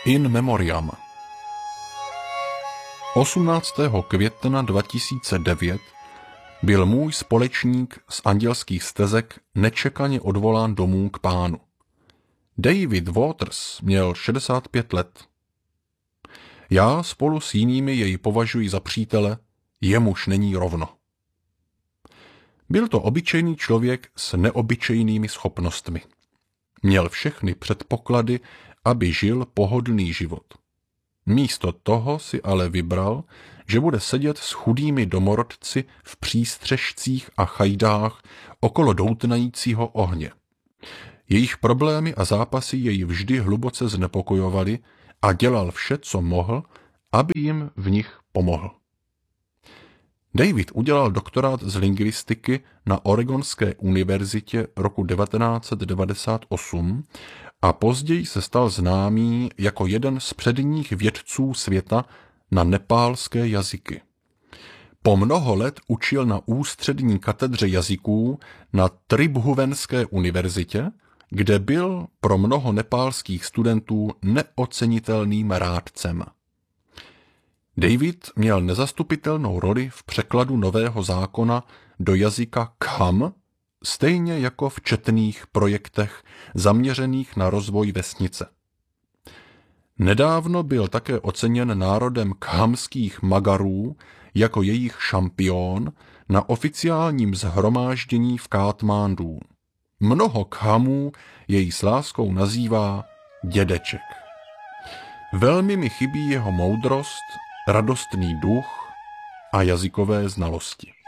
In memoriam. 18. května 2009 byl můj společník z Andělských stezek nečekaně odvolán domů k Pánu. David Waters měl 65 let. Já spolu s jinými jej považuji za přítele, jemuž není rovno. Byl to obyčejný člověk s neobyčejnými schopnostmi. Měl všechny předpoklady, aby žil pohodlný život. Místo toho si ale vybral, že bude sedět s chudými domorodci v přístřešcích a chajdách okolo doutnajícího ohně. Jejich problémy a zápasy jej vždy hluboce znepokojovaly a dělal vše, co mohl, aby jim v nich pomohl. David udělal doktorát z lingvistiky na Oregonské univerzitě roku 1998 a později se stal známý jako jeden z předních vědců světa na nepálské jazyky. Po mnoho let učil na ústřední katedře jazyků na Tribhuvanské univerzitě, kde byl pro mnoho nepálských studentů neocenitelným rádcem. David měl nezastupitelnou roli v překladu Nového zákona do jazyka Kham, stejně jako v četných projektech zaměřených na rozvoj vesnice. Nedávno byl také oceněn národem khamských Magarů jako jejich šampion na oficiálním shromáždění v Katmandu. Mnoho Khamů jej s láskou nazývá dědeček. Velmi mi chybí jeho moudrost, radostný duch a jazykové znalosti.